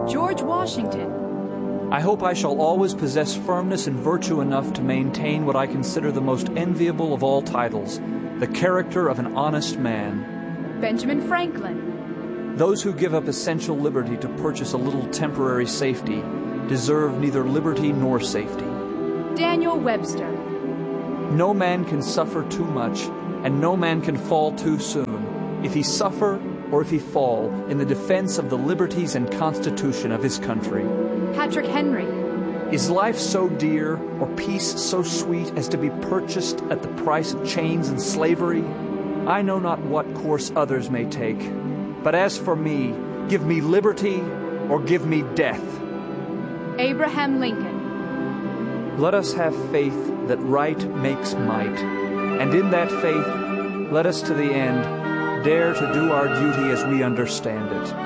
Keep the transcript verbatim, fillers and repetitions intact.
George Washington. I hope I shall always possess firmness and virtue enough to maintain what I consider the most enviable of all titles, the character of an honest man. Benjamin Franklin. Those who give up essential liberty to purchase a little temporary safety deserve neither liberty nor safety. Daniel Webster. No man can suffer too much, and no man can fall too soon, if he suffer or if he fall in the defense of the liberties and constitution of his country. Patrick Henry. Is life so dear, or peace so sweet, as to be purchased at the price of chains and slavery? I know not what course others may take, but as for me, give me liberty or give me death. Abraham Lincoln. Let us have faith that right makes might, and in that faith, let us to the end dare to do our duty as we understand it.